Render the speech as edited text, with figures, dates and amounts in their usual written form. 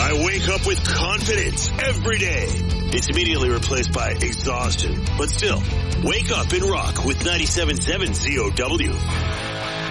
I wake up with confidence every day. It's immediately replaced by exhaustion. But still, wake up and rock with 97.7 ZOW.